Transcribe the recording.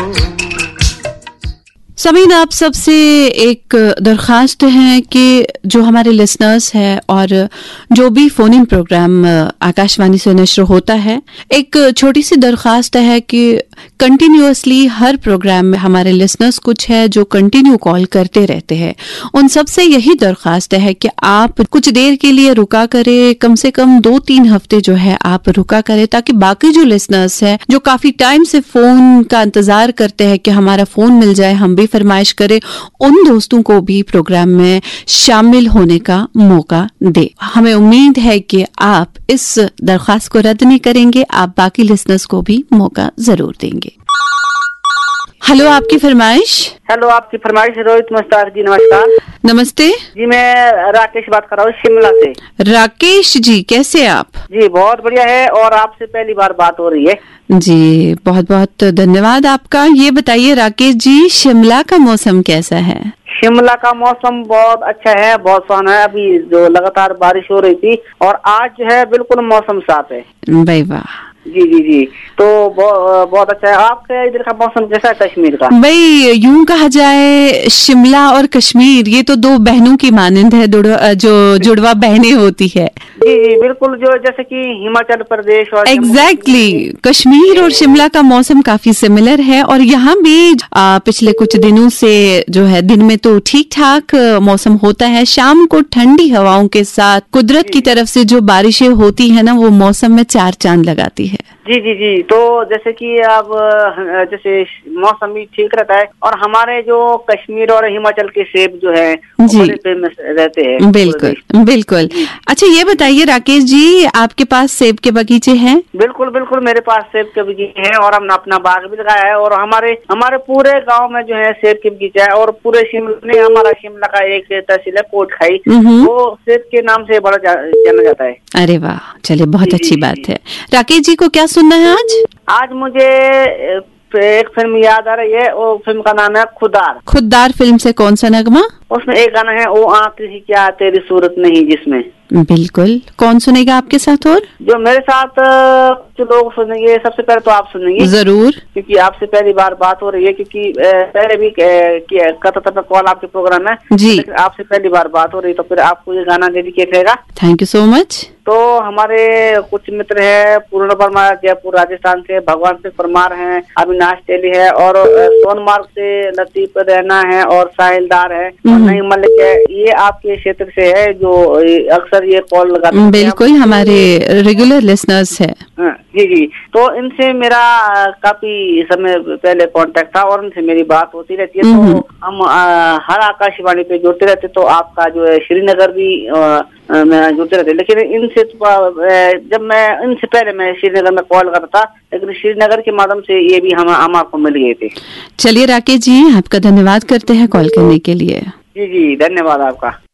समीन, आप सबसे एक दरख्वास्त है कि जो हमारे लिसनर्स हैं और जो भी फोन इन प्रोग्राम आकाशवाणी से नश्र होता है, एक छोटी सी दरख्वास्त है कि कंटिन्यूअसली हर प्रोग्राम में हमारे लिसनर्स कुछ है जो कंटिन्यू कॉल करते रहते हैं। उन सबसे यही दरख्वास्त है कि आप कुछ देर के लिए रुका करें, कम से कम 2-3 हफ्ते जो है आप रुका करें, ताकि बाकी जो लिसनर्स हैं जो काफी टाइम से फोन का इंतजार करते हैं कि हमारा फोन मिल जाए, हम भी फरमाइश करें, उन दोस्तों को भी प्रोग्राम में शामिल होने का मौका दे। हमें उम्मीद है कि आप इस दरख्वास्त को रद्द नहीं करेंगे, आप बाकी लिसनर्स को भी मौका जरूर देंगे। हेलो, आपकी फरमाइश। हेलो, आपकी फरमाइश। रोहित मुश्ताक जी, नमस्कार। नमस्ते जी, मैं राकेश बात कर रहा हूँ शिमला से। राकेश जी, कैसे आप? जी बहुत बढ़िया है, और आपसे पहली बार बात हो रही है। जी बहुत बहुत धन्यवाद आपका। ये बताइए राकेश जी, शिमला का मौसम कैसा है? शिमला का मौसम बहुत अच्छा है, बहुत सुहाना है। अभी जो लगातार बारिश हो रही थी और आज जो है बिल्कुल मौसम साफ है। भाई वाह। जी जी जी, तो बहुत अच्छा है। आपके इधर का मौसम कैसा है कश्मीर का? भाई यूं कहा जाए, शिमला और कश्मीर ये तो दो बहनों की मानंद है, जो जुड़वा बहनें होती है। जी जी बिल्कुल, जो जैसे कि हिमाचल प्रदेश और एग्जैक्टली कश्मीर और शिमला का मौसम काफी सिमिलर है। और यहाँ भी पिछले कुछ दिनों से जो है दिन में तो ठीक ठाक मौसम होता है, शाम को ठंडी हवाओं के साथ कुदरत की तरफ से जो बारिशें होती है ना, वो मौसम में चार चांद लगाती है। जी जी जी, तो जैसे कि अब जैसे मौसम भी ठीक रहता है, और हमारे जो कश्मीर और हिमाचल के सेब जो है बड़े फेमस रहते हैं। बिल्कुल बिल्कुल। अच्छा ये बताइए राकेश जी, आपके पास सेब के बगीचे हैं? बिल्कुल बिल्कुल, मेरे पास सेब के बगीचे हैं और हमने अपना बाग भी लगाया है, और हमारे पूरे गांव में जो है सेब के बगीचा है। और पूरे शिमला में हमारा शिमला का एक तहसील है कोटखाई, वो सेब के नाम से बड़ा जाना जाता है। अरे वाह, चलिए बहुत अच्छी बात है। राकेश जी को क्या सुनना है आज? आज मुझे एक फिल्म याद आ रही है, वो फिल्म का नाम है खुदार। खुदार फिल्म से कौन सा नगमा? उसमें एक गाना है, वो आँख ही क्या तेरी सूरत नहीं, जिसमें। बिल्कुल, कौन सुनेगा आपके साथ? और जो मेरे साथ जो लोग सुनेंगे, सबसे पहले तो आप सुनेंगे जरूर, क्योंकि आपसे पहली बार बात हो रही है, क्योंकि पहले भी करता था कॉल आपके प्रोग्राम में जी, लेकिन आपसे पहली बार बात हो रही, तो फिर आपको ये गाना डेडिकेट रहेगा। Thank you so much. तो हमारे कुछ मित्र हैं, पूर्ण वर्मा जयपुर राजस्थान से, भगवान सिंह परमार हैं, अविनाश तेली है, और सोनमार्ग से लतीफ रैना है, और साहिलदार है, और नईम मलिक है। ये आपके क्षेत्र से है जो अक्सर ये कॉल लगाते हैं। बिल्कुल, हमारे रेगुलर लिसनर्स है। जी जी, तो इनसे मेरा काफी समय पहले कांटेक्ट था और इनसे मेरी बात होती रहती है। तो हम हर आकाशवाणी पे जुड़ते रहते, तो आपका जो है श्रीनगर भी मैं जुड़ते रहते, लेकिन इनसे जब मैं इनसे पहले मैं श्रीनगर में कॉल करता था, लेकिन श्रीनगर के माध्यम से ये भी हम आपको मिल गए थे। चलिए राकेश जी, आपका धन्यवाद करते हैं कॉल करने के लिए। जी जी, धन्यवाद आपका।